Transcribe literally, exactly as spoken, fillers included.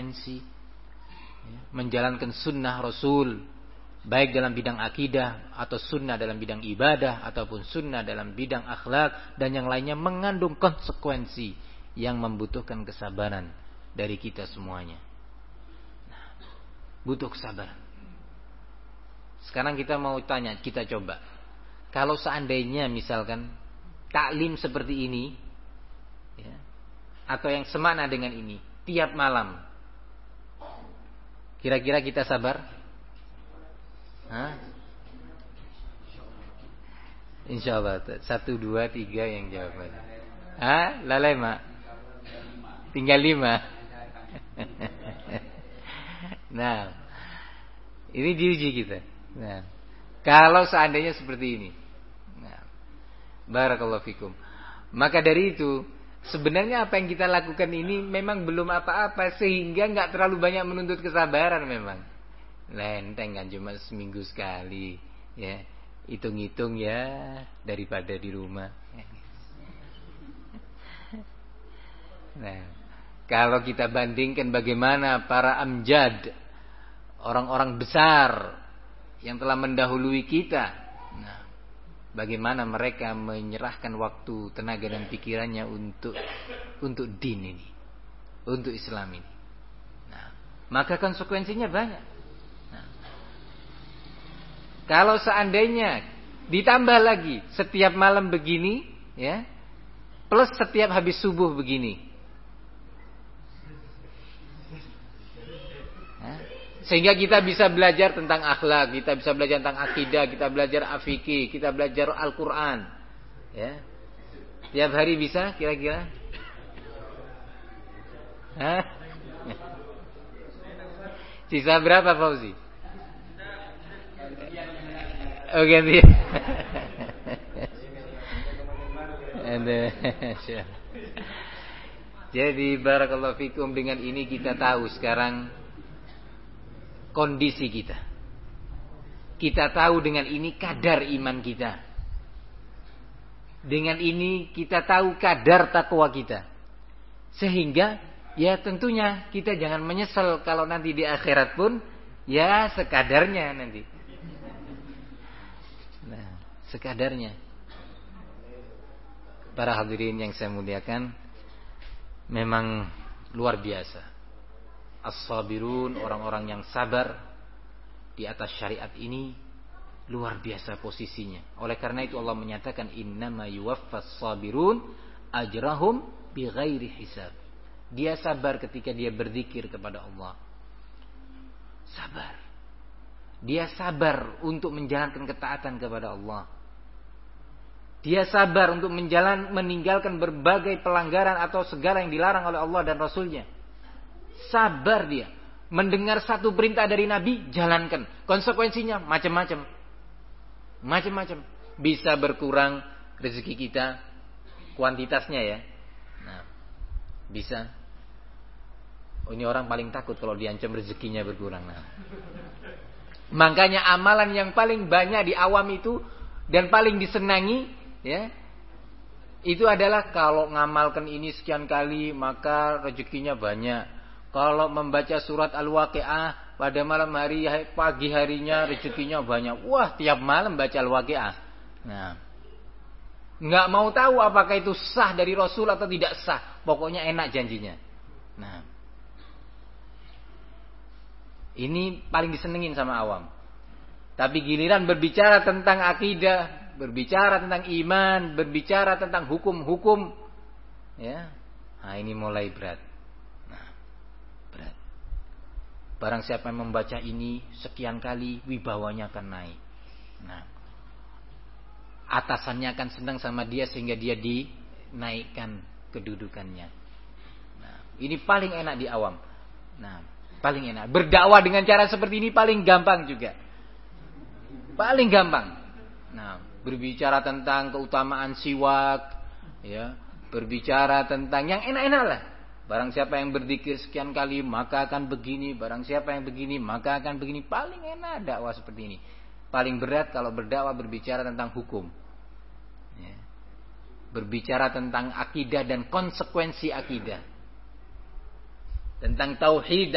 konsekuensi, ya, menjalankan sunnah Rasul, baik dalam bidang akidah atau sunnah dalam bidang ibadah ataupun sunnah dalam bidang akhlak dan yang lainnya, mengandung konsekuensi yang membutuhkan kesabaran dari kita semuanya. Nah, butuh kesabaran. Sekarang kita mau tanya, kita coba, kalau seandainya misalkan taklim seperti ini, ya, atau yang semakna dengan ini tiap malam, kira-kira kita sabar? Hah? Insya Allah. Satu, dua, tiga yang jawab. Hah? Lalai mak? Tinggal lima. Nah, ini diuji kita. Nah, kalau seandainya seperti ini, nah, barakallahu fikum. Maka dari itu, sebenarnya apa yang kita lakukan ini memang belum apa-apa, sehingga nggak terlalu banyak menuntut kesabaran memang. Lenteng kan, cuma seminggu sekali, ya. Hitung-hitung ya, daripada di rumah. Nah, kalau kita bandingkan bagaimana para amjad, orang-orang besar yang telah mendahului kita, nah, bagaimana mereka menyerahkan waktu, tenaga dan pikirannya untuk untuk din ini, untuk Islam ini. Nah, maka konsekuensinya banyak. Nah, kalau seandainya ditambah lagi setiap malam begini, ya, plus setiap habis subuh begini, sehingga kita bisa belajar tentang akhlak, kita bisa belajar tentang akidah, kita belajar fikih, kita belajar Al-Quran, ya. Tiap hari bisa kira-kira? Hah? Sisa berapa Fauzi? Oh ganti. Jadi barakallahu fikum, dengan ini kita tahu sekarang kondisi kita. Kita tahu dengan ini kadar iman kita. Dengan ini kita tahu kadar takwa kita. Sehingga ya tentunya kita jangan menyesal kalau nanti di akhirat pun ya sekadarnya nanti. Nah, sekadarnya. Para hadirin yang saya muliakan, memang luar biasa. As-sabirun, orang-orang yang sabar di atas syariat ini, luar biasa posisinya. Oleh karena itu Allah menyatakan innama yuwaffas sabirun ajrahum bighairi hisab. Dia sabar ketika dia berzikir kepada Allah. Sabar. Dia sabar untuk menjalankan ketaatan kepada Allah. Dia sabar untuk menjalan, meninggalkan berbagai pelanggaran atau segala yang dilarang oleh Allah dan Rasulnya. Sabar dia. Mendengar satu perintah dari Nabi, jalankan. Konsekuensinya macam-macam. Macam-macam. Bisa berkurang rezeki kita, kuantitasnya ya. Nah, bisa. Oh, ini orang paling takut kalau diancam rezekinya berkurang. Nah, makanya amalan yang paling banyak di awam itu dan paling disenangi, ya, itu adalah kalau ngamalkan ini sekian kali maka rezekinya banyak. Kalau membaca surat Al-Waqi'ah pada malam hari, pagi harinya rezekinya banyak. Wah, tiap malam baca Al-Waqi'ah. Nah, nggak mau tahu apakah itu sah dari Rasul atau tidak sah. Pokoknya enak janjinya. Nah, ini paling disenengin sama awam. Tapi giliran berbicara tentang akidah, berbicara tentang iman, berbicara tentang hukum-hukum, ya, nah ini mulai berat. Nah, berat. Barang siapa yang membaca ini sekian kali, wibawanya akan naik. Nah, atasannya akan senang sama dia sehingga dia dinaikkan kedudukannya. Nah, ini paling enak di awam. Nah, paling enak. Berdakwah dengan cara seperti ini paling gampang juga. Paling gampang. Nah, berbicara tentang keutamaan siwak, ya, berbicara tentang yang enak-enak lah. Barang siapa yang berzikir sekian kali maka akan begini, barang siapa yang begini maka akan begini. Paling enak dakwah seperti ini. Paling berat kalau berdakwah berbicara tentang hukum, ya, berbicara tentang akidah dan konsekuensi akidah, tentang tauhid